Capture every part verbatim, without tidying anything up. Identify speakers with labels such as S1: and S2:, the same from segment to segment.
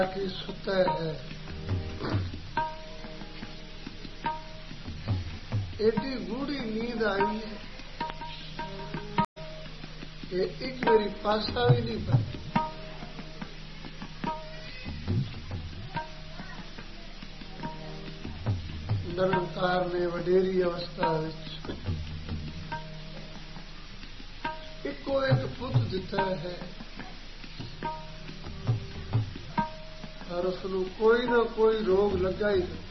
S1: की सुता है एडी गूढ़ी नींद आई है कि एक मेरी पासा भी नहीं बनती। निरंकार ने वडेरी अवस्था इको एक पुत दिता है और उसनू कोई ना कोई रोग लगा ही नहीं।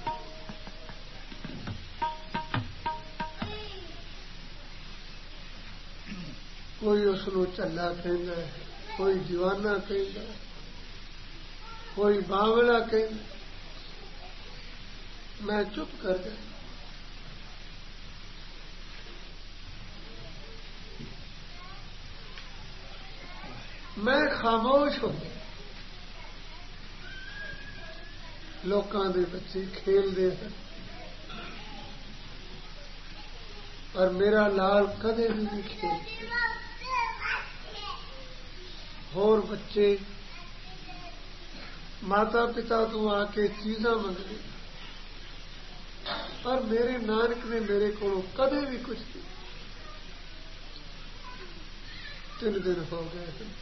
S1: कोई उसनू झल्ला कहता है, कोई दीवाना कहता है, कोई बावला कहता। मैं चुप कर गया। मैं खामोश हो गया। लोकां दे बच्चे खेलते हैं पर मेरा लाल कदे भी नहीं खेलते। होर बच्चे माता पिता तो आके चीज़ां मंगते पर मेरे नानक ने मेरे को कदे भी कुछ नहीं। तीन दिन हो गए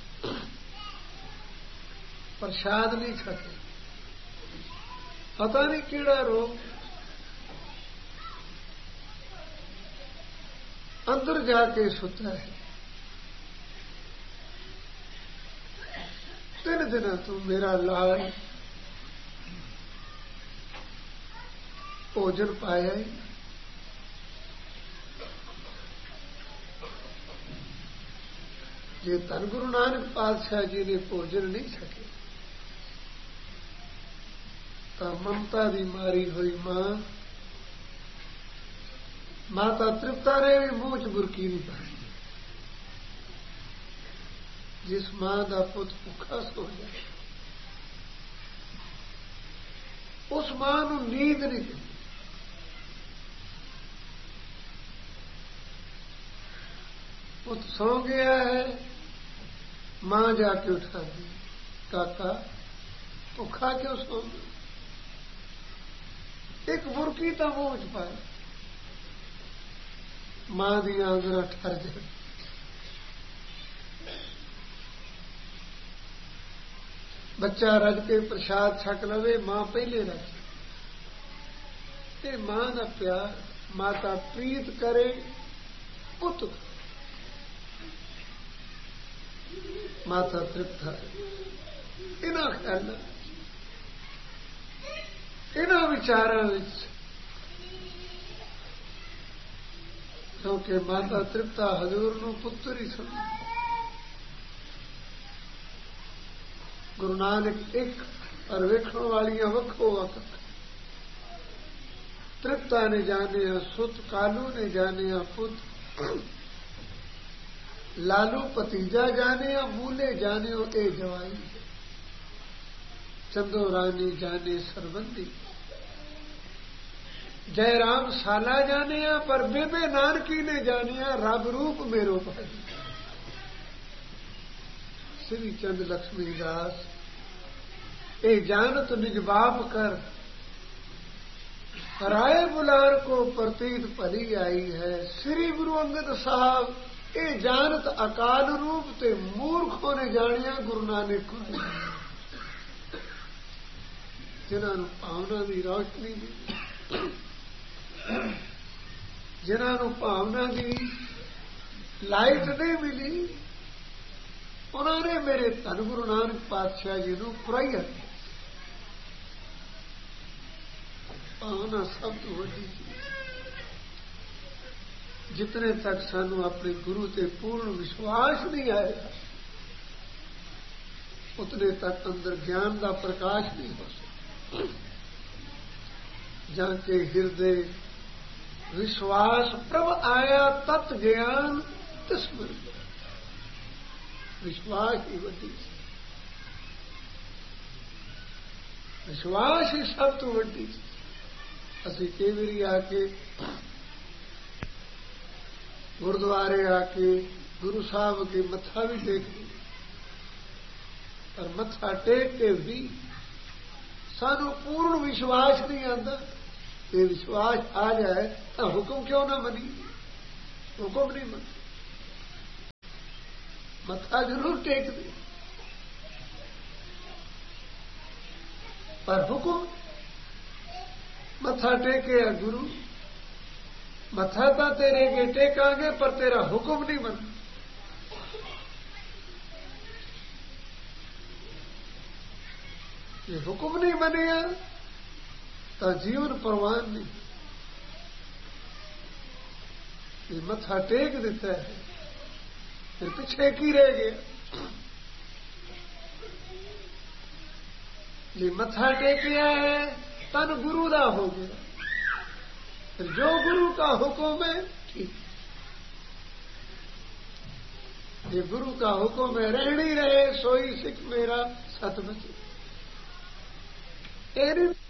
S1: प्रसाद नहीं छके। पता नहीं केड़ा रोग अंदर जाके सुता है। तीन दिन तो मेरा लाल भोजन पाया ही। जे धन गुरु नानक पातशाह जी ने भोजन नहीं छके तो ममता दी मारी हुई मां माता तृप्ता ने भी मूंह च बुरकी नहीं पाई। जिस मां का पुत भुखा सो जाए उस मां नूं नींद नहीं दी। पुत सो गया है, मां जाके उठा दी। काका भुखा क्यों सो गया? एक बुरकी तो मुंह च पाए। मां दी आंगरा ठर जाए। बच्चा रज के प्रसाद छक लवे, मां पहले रख। मां का प्यार माता प्रीत करे पुत माता तृप्त है। इन्हां ख्यालों इन्हां विचारों विच क्योंकि माता तृप्ता हजूर नूं पुत्र ही समझ। गुरु नानक एक पर वेखण वालियां वखो वख। तृप्ता ने जाने सुत, कालू ने जाने पुत, लालू भतीजा जाने मूले जाने ए जवाई। चंदो रानी जाने सरबंदी, जयराम साला जाने पर बेबे नानकी ने जाने रब रूप मेरो भाई। श्री चंद लक्ष्मी दास ए जानत निज बाप कर, राय बुलार को प्रतीत भली आई है। श्री गुरु अंगद साहब ए जानत अकाल रूप ते मूर्खों ने जानिया गुरु नानक को। जिन्होंने भावना की रोशनी दी, जिन्होंने भावना की लाइट नहीं मिली, उन्होंने मेरे धन गुरु नानक पातशाह जी को पुराइया। भावना सब तो वड्डी चीज। जितने तक सानू अपने गुरु ते पूर्ण विश्वास नहीं आएगा उतने तक अंदर ज्ञान का प्रकाश नहीं हो सकता। जाके हृदय विश्वास प्रभ आया तत् ज्ञान तिस्मर। विश्वास ही वड्डी, विश्वास ही सब तो वड्डी। असी कई बारी आके गुरुद्वारे आके गुरु साहब के मत्था भी टेक, पर मत्था टेक के भी सानू पूर्ण विश्वास नहीं आता। ये विश्वास आ जाए तो हुक्म क्यों ना मनी, हुक्म नहीं मन, मत्था जरूर टेक दे, पर हुक्म मत्था टेके गुरु, मत्था तो तेरे के टेकांगे पर तेरा हुक्म नहीं मन। ये हुक्म नहीं बनेगा तो जीवन परवान नहीं। ये मत्था टेक देता है फिर पीछे की रह गया। ये मत्था टेकिया है तन गुरु दा हो गया, फिर जो गुरु का हुक्म है ठीक। ये गुरु का हुक्म है रहनी रहे सोई सिख मेरा सतबच।